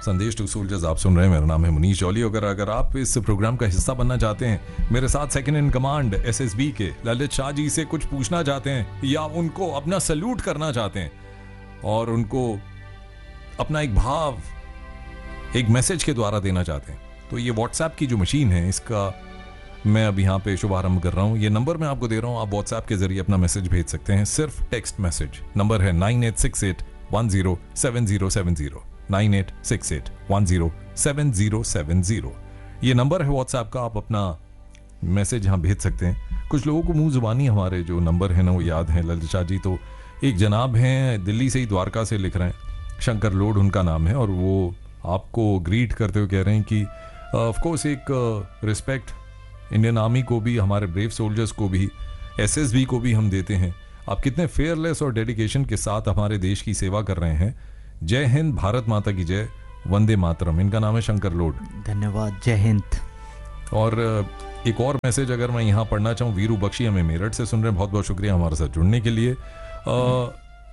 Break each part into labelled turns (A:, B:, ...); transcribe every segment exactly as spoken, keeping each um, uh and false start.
A: संदेश to soldiers आप सुन रहे हैं। मेरा नाम है मुनीश जौली। अगर अगर आप इस प्रोग्राम का हिस्सा बनना चाहते हैं, मेरे साथ सेकंड इन कमांड एसएसबी के ललित शाह जी से कुछ पूछना चाहते हैं या उनको अपना सल्यूट करना चाहते हैं और उनको अपना एक भाव एक मैसेज के द्वारा देना चाहते हैं, तो ये व्हाट्सएप की जो मशीन है इसका मैं अब यहाँ पे शुभारंभ कर रहा हूँ। ये नंबर मैं आपको दे रहा हूँ, आप व्हाट्सएप के जरिए अपना मैसेज भेज सकते हैं, सिर्फ टेक्स्ट मैसेज। नंबर है nine eight six eight one zero seven zero seven zero, nine eight six eight one zero seven zero seven zero. ये नंबर है व्हाट्सएप का, आप अपना मैसेज यहाँ भेज सकते हैं। कुछ लोगों को मुंह जुबानी हमारे जो नंबर है ना वो याद है ललित शाह जी। तो एक जनाब हैं दिल्ली से ही, द्वारका से लिख रहे हैं, शंकर लोड उनका नाम है, और वो आपको ग्रीट करते हुए कह रहे हैं कि ऑफ कोर्स एक रिस्पेक्ट इंडियन आर्मी को भी, हमारे ब्रेव सोल्जर्स को भी, एसएसबी को भी हम देते हैं। आप कितने फेयरलेस और डेडिकेशन के साथ हमारे देश की सेवा कर रहे हैं। जय हिंद, भारत माता की जय, वंदे मातरम। इनका नाम है शंकर लोड।
B: धन्यवाद, जय हिंद।
A: और एक और मैसेज अगर मैं यहाँ पढ़ना चाहूँ, वीरू बख्शी हमें मेरठ से सुन रहे हैं, बहुत बहुत शुक्रिया हमारे साथ जुड़ने के लिए। आ,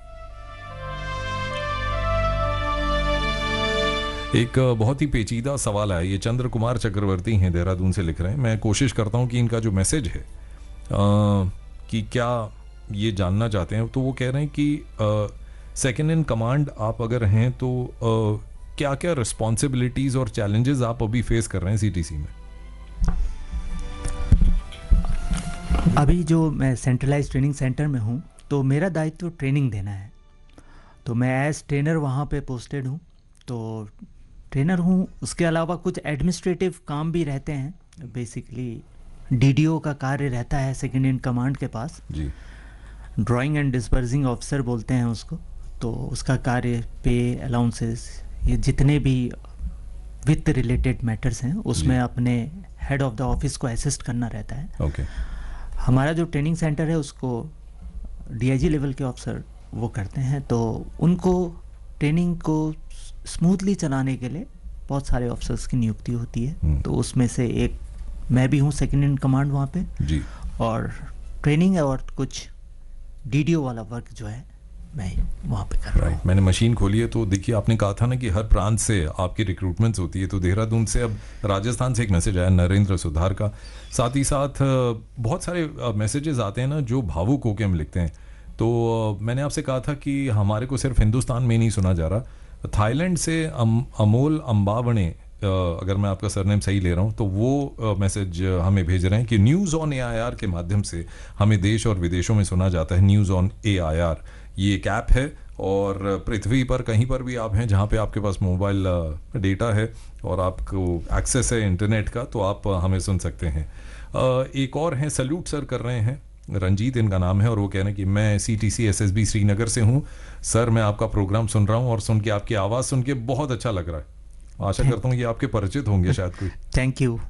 A: एक बहुत ही पेचीदा सवाल है, ये चंद्र कुमार चक्रवर्ती हैं, देहरादून से लिख रहे हैं। मैं कोशिश करता हूँ कि इनका जो मैसेज है आ, कि क्या ये जानना चाहते हैं, तो वो कह रहे हैं कि सेकंड इन कमांड आप अगर हैं तो आ, क्या क्या रिस्पॉन्सिबिलिटीज और चैलेंजेस आप अभी फेस कर रहे हैं सीटीसी में?
B: अभी जो मैं सेंट्रलाइज ट्रेनिंग सेंटर में हूँ, तो मेरा दायित्व ट्रेनिंग देना है। तो मैं एज ट्रेनर वहाँ पे पोस्टेड हूँ, तो ट्रेनर हूँ। उसके अलावा कुछ एडमिनिस्ट्रेटिव काम भी रहते हैं। बेसिकली डीडीओ का कार्य रहता है सेकंड इन कमांड के पास
A: जी,
B: ड्राइंग एंड डिस्पर्सिंग ऑफिसर बोलते हैं उसको। तो उसका कार्य पे, अलाउंसेस, ये जितने भी वित्त रिलेटेड मैटर्स हैं उसमें अपने हेड ऑफ द ऑफिस को असिस्ट करना रहता है।
A: ओके।
B: हमारा जो ट्रेनिंग सेंटर है उसको डीआईजी लेवल के ऑफिसर वो करते हैं, तो उनको ट्रेनिंग को स्मूथली चलाने के लिए बहुत सारे ऑफिसर्स की नियुक्ति होती है। तो उसमें से एक मैं भी हूँ सेकंड इन कमांड वहाँ पे
A: जी।
B: और ट्रेनिंग और कुछ डीडीओ वाला वर्क जो है मैं वहाँ पे कर रहा हूँ।
A: मैंने मशीन खोली है, तो देखिए आपने कहा था ना कि हर प्रांत से आपकी रिक्रूटमेंट्स होती है, तो देहरादून से, अब राजस्थान से एक मैसेज आया नरेंद्र सुधार का। साथ ही साथ बहुत सारे मैसेजेस आते हैं ना जो भावुक होकर हम लिखते हैं। तो मैंने आपसे कहा था कि हमारे को सिर्फ हिंदुस्तान में नहीं सुना जा रहा, थाईलैंड से अम, अमोल अम्बावणे, अगर मैं आपका सरनेम सही ले रहा हूँ, तो वो मैसेज हमें भेज रहे हैं कि news on A I R के माध्यम से हमें देश और विदेशों में सुना जाता है। News on A I R ये एक ऐप है, और पृथ्वी पर कहीं पर भी आप हैं जहाँ पे आपके पास मोबाइल डेटा है और आपको एक्सेस है इंटरनेट का, तो आप हमें सुन सकते हैं। एक और हैं, सल्यूट सर कर रहे हैं, रंजीत इनका नाम है, और वो कह रहे हैं कि मैं सीटीसी एसएसबी श्रीनगर से हूँ सर, मैं आपका प्रोग्राम सुन रहा हूँ और सुन के आपकी आवाज़ सुन के बहुत अच्छा लग रहा है। आशा करता हूँ ये आपके परिचित होंगे शायद कोई।
B: Thank you.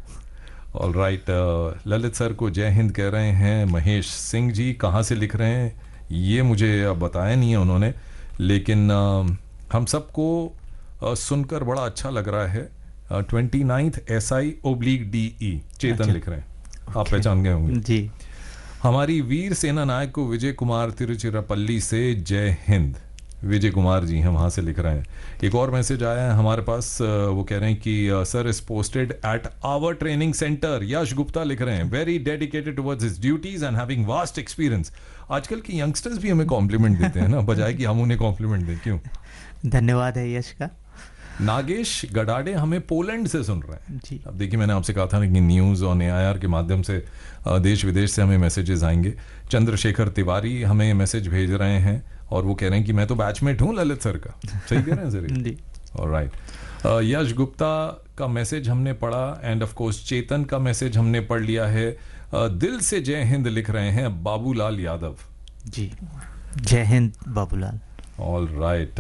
A: All right, Lalit sir को जय हिंद कह रहे हैं महेश सिंह जी। कहाँ से लिख रहे हैं ये मुझे अब बताया नहीं है उन्होंने, लेकिन uh, हम सबको uh, सुनकर बड़ा अच्छा लग रहा है। Twenty ninth S I oblique D E चेतन अच्छा। लिख रहे हैं, आप okay. पहचान गए होंगे
B: जी।
A: हमारी वीर सेना नायक को विजय कुमार तिरुचिरापल्ली से जय हिंद। विजय कुमार जी हैं वहाँ से लिख रहे हैं। एक और मैसेज आया है हमारे पास, वो कह रहे हैं कि sir is posted at our training centre. यश गुप्ता लिख रहे हैं, very dedicated towards his duties and having vast experience. आजकल के यंगस्टर्स भी हमें कॉम्प्लीमेंट देते हैं ना, बजाय कि हम उन्हें कॉम्प्लीमेंट दें। क्यों?
B: धन्यवाद है यश का।
A: नागेश गडाडे हमें पोलैंड से सुन रहे हैं
B: जी।
A: अब देखिए, मैंने आपसे कहा था कि news on A I R के माध्यम से देश विदेश से हमें मैसेजेस आएंगे। चंद्रशेखर तिवारी हमें मैसेज भेज रहे हैं और वो कह रहे हैं कि मैं तो बैचमेट हूँ ललित सर का। सही कह रहे हैं सर?
B: जी।
A: ऑलराइट। यश गुप्ता का मैसेज हमने पढ़ा, एंड ऑफ कोर्स चेतन का मैसेज हमने पढ़ लिया है। uh, दिल से जय हिंद लिख रहे हैं बाबूलाल यादव
B: जी। जय हिंद बाबूलाल।
A: ऑल राइट,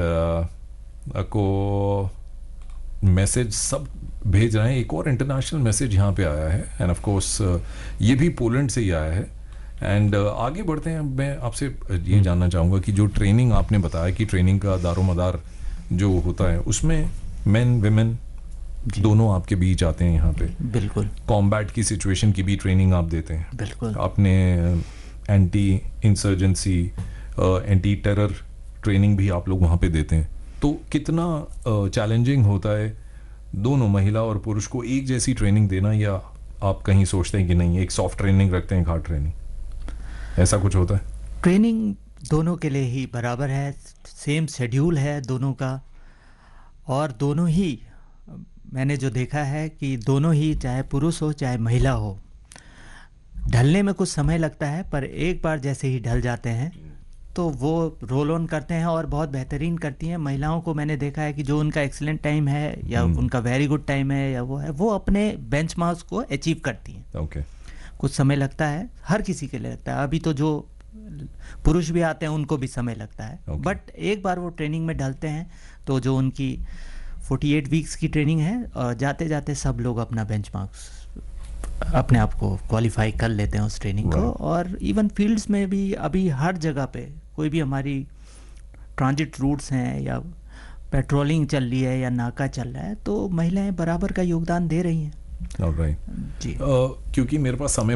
A: को मैसेज सब भेज रहे हैं। एक और इंटरनेशनल मैसेज यहाँ पे आया है, एंड ऑफ कोर्स ये भी पोलैंड से ही आया है। एंड uh, आगे बढ़ते हैं। मैं आपसे ये जानना चाहूँगा कि जो ट्रेनिंग आपने बताया कि ट्रेनिंग का दारोमदार जो होता है उसमें मेन विमेन दोनों आपके बीच आते हैं यहाँ पे।
B: बिल्कुल।
A: कॉम्बैट की सिचुएशन की भी ट्रेनिंग आप देते हैं।
B: बिल्कुल।
A: आपने anti insurgency, anti terror training भी आप लोग वहाँ पे देते हैं। तो कितना चैलेंजिंग होता है दोनों महिला और पुरुष को एक जैसी ट्रेनिंग देना, या आप कहीं सोचते हैं कि नहीं एक सॉफ्ट ट्रेनिंग रखते हैं, एक हार्ड ट्रेनिंग, ऐसा कुछ होता है?
B: ट्रेनिंग दोनों के लिए ही बराबर है, सेम शेड्यूल है दोनों का, और दोनों ही मैंने जो देखा है कि दोनों ही, चाहे पुरुष हो चाहे महिला हो, ढलने में कुछ समय लगता है, पर एक बार जैसे ही ढल जाते हैं तो वो रोल ऑन करते हैं और बहुत बेहतरीन करती हैं। महिलाओं को मैंने देखा है कि जो उनका एक्सीलेंट टाइम है या उनका वेरी गुड टाइम है या वो है, वो अपने बेंचमार्क्स को अचीव करती हैं।
A: ओके,
B: कुछ समय लगता है, हर किसी के लिए लगता है। अभी तो जो पुरुष भी आते हैं उनको भी समय लगता है,
A: Okay.
B: बट एक बार वो ट्रेनिंग में ढलते हैं तो जो उनकी अड़तालीस वीक्स की ट्रेनिंग है, और जाते जाते सब लोग अपना बेंचमार्क्स अपने आप को क्वालिफाई कर लेते हैं उस ट्रेनिंग को।
A: Right.
B: और इवन फील्ड्स में भी अभी हर जगह पे कोई भी हमारी ट्रांजिट रूट्स हैं या पेट्रोलिंग चल रही है या नाका चल रहा है, तो महिलाएं बराबर का योगदान दे रही हैं।
A: ऑलराइट
B: जी
A: क्योंकि मेरे पास समय